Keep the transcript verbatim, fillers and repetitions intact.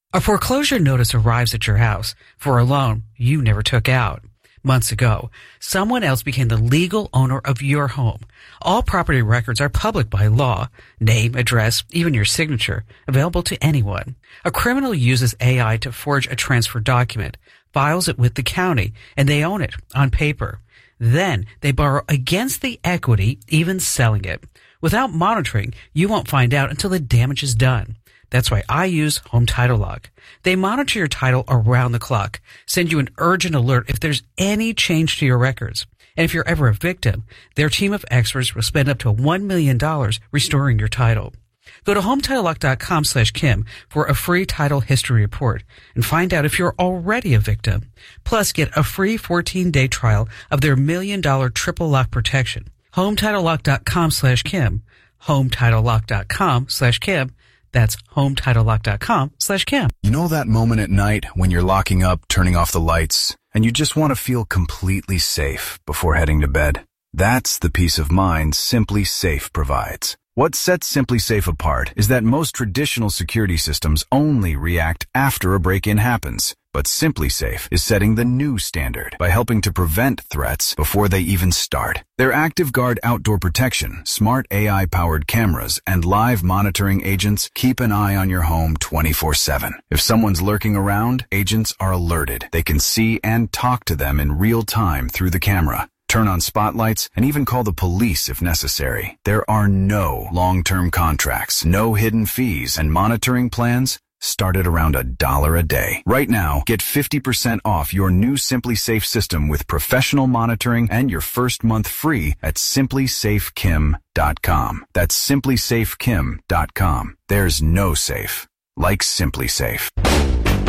A foreclosure notice arrives at your house for a loan you never took out. Months ago, someone else became the legal owner of your home. All property records are public by law. Name, address, even your signature, available to anyone. A criminal uses A I to forge a transfer document, files it with the county, and they own it on paper. Then they borrow against the equity, even selling it. Without monitoring, you won't find out until the damage is done. That's why I use Home Title Lock. They monitor your title around the clock, send you an urgent alert if there's any change to your records. And if you're ever a victim, their team of experts will spend up to one million dollars restoring your title. Go to HometitleLock.com slash Kim for a free title history report and find out if you're already a victim. Plus, get a free fourteen-day trial of their million-dollar triple lock protection. HometitleLock.com slash Kim. HometitleLock.com slash Kim. That's HometitleLock.com slash Kim. You know that moment at night when you're locking up, turning off the lights, and you just want to feel completely safe before heading to bed? That's the peace of mind Simply Safe provides. What sets Simply Safe apart is that most traditional security systems only react after a break-in happens. But Simply Safe is setting the new standard by helping to prevent threats before they even start. Their Active Guard outdoor protection, smart A I-powered cameras, and live monitoring agents keep an eye on your home twenty-four seven. If someone's lurking around, agents are alerted. They can see and talk to them in real time through the camera. Turn on spotlights, and even call the police if necessary. There are no long-term contracts, no hidden fees, and monitoring plans start at around a dollar a day. Right now, get fifty percent off your new Simply Safe system with professional monitoring and your first month free at Simply Safe Kim dot com. That's Simply Safe Kim dot com. There's no safe like Simply Safe.